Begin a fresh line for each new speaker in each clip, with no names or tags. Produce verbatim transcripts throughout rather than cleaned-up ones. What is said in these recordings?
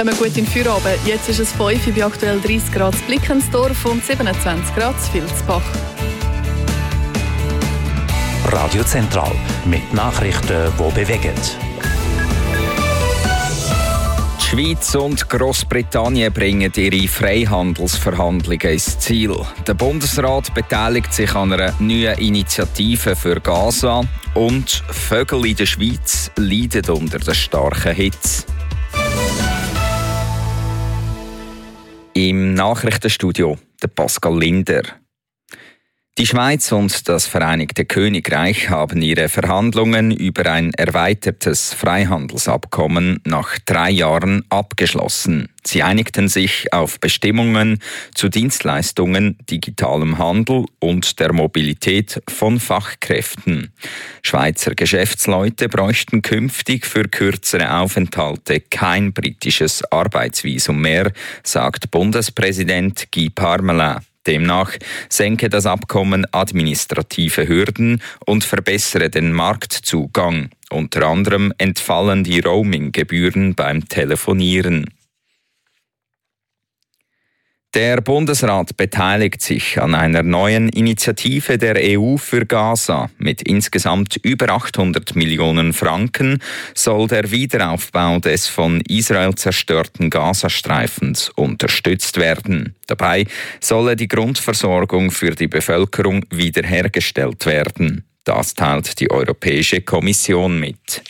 Kommen gut in den Feierabend. Jetzt ist es fünf Uhr, bei aktuell dreißig Grad in Blickensdorf und siebenundzwanzig Grad in Vilsbach.
Radio Zentral mit Nachrichten, die bewegen.
Die Schweiz und Grossbritannien bringen ihre Freihandelsverhandlungen ins Ziel. Der Bundesrat beteiligt sich an einer neuen Initiative für Gaza und Vögel in der Schweiz leiden unter der starken Hitze. Im Nachrichtenstudio der Pascal Linder. Die Schweiz und das Vereinigte Königreich haben ihre Verhandlungen über ein erweitertes Freihandelsabkommen nach drei Jahren abgeschlossen. Sie einigten sich auf Bestimmungen zu Dienstleistungen, digitalem Handel und der Mobilität von Fachkräften. Schweizer Geschäftsleute bräuchten künftig für kürzere Aufenthalte kein britisches Arbeitsvisum mehr, sagt Bundespräsident Guy Parmelin. Demnach senke das Abkommen administrative Hürden und verbessere den Marktzugang. Unter anderem entfallen die Roaming-Gebühren beim Telefonieren. Der Bundesrat beteiligt sich an einer neuen Initiative der E U für Gaza. Mit insgesamt über achthundert Millionen Franken soll der Wiederaufbau des von Israel zerstörten Gazastreifens unterstützt werden. Dabei solle die Grundversorgung für die Bevölkerung wiederhergestellt werden. Das teilt die Europäische Kommission mit.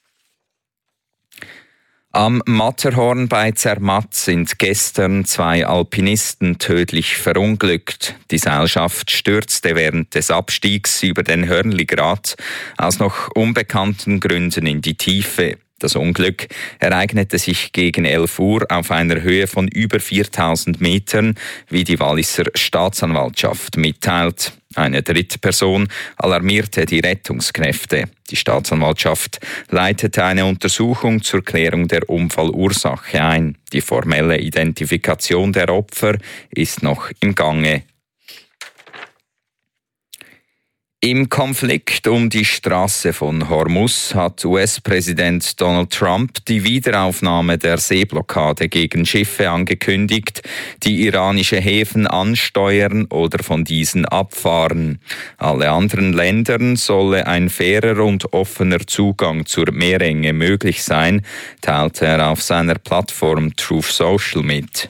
Am Matterhorn bei Zermatt sind gestern zwei Alpinisten tödlich verunglückt. Die Seilschaft stürzte während des Abstiegs über den Hörnligrat aus noch unbekannten Gründen in die Tiefe. Das Unglück ereignete sich gegen elf Uhr auf einer Höhe von über viertausend Metern, wie die Walliser Staatsanwaltschaft mitteilt. Eine dritte Person alarmierte die Rettungskräfte. Die Staatsanwaltschaft leitete eine Untersuchung zur Klärung der Unfallursache ein. Die formelle Identifikation der Opfer ist noch im Gange. Im Konflikt um die Straße von Hormuz hat U S-Präsident Donald Trump die Wiederaufnahme der Seeblockade gegen Schiffe angekündigt, die iranische Häfen ansteuern oder von diesen abfahren. Alle anderen Ländern solle ein fairer und offener Zugang zur Meerenge möglich sein, teilte er auf seiner Plattform Truth Social mit.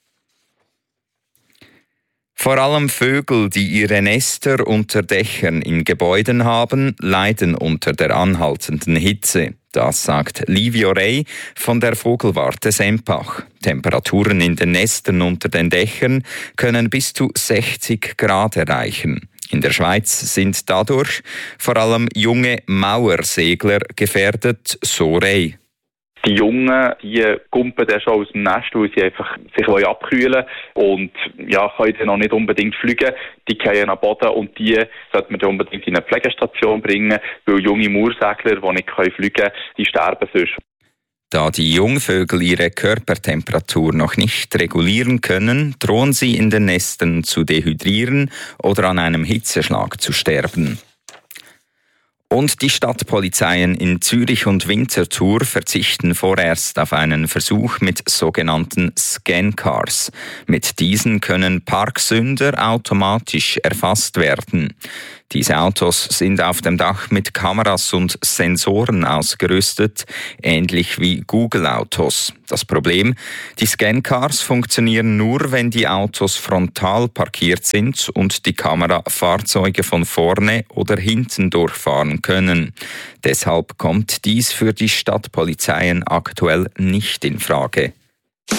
Vor allem Vögel, die ihre Nester unter Dächern in Gebäuden haben, leiden unter der anhaltenden Hitze. Das sagt Livio Rey von der Vogelwarte Sempach. Temperaturen in den Nestern unter den Dächern können bis zu sechzig Grad erreichen. In der Schweiz sind dadurch vor allem junge Mauersegler gefährdet, so Rey.
Die Jungen, die kumpen dann schon aus dem Nest, weil sie einfach sich abkühlen wollen und ja, können dann noch nicht unbedingt fliegen. Die fallen am Boden und die sollte man dann unbedingt in eine Pflegestation bringen, weil junge Mauersegler, die nicht fliegen können, die sterben sonst.
Da die Jungvögel ihre Körpertemperatur noch nicht regulieren können, drohen sie in den Nestern zu dehydrieren oder an einem Hitzeschlag zu sterben. Und die Stadtpolizeien in Zürich und Winterthur verzichten vorerst auf einen Versuch mit sogenannten Scancars. Mit diesen können Parksünder automatisch erfasst werden. Diese Autos sind auf dem Dach mit Kameras und Sensoren ausgerüstet, ähnlich wie Google-Autos. Das Problem: Die Scancars funktionieren nur, wenn die Autos frontal parkiert sind und die Kamera Fahrzeuge von vorne oder hinten durchfahren können. Deshalb kommt dies für die Stadtpolizeien aktuell nicht in Frage.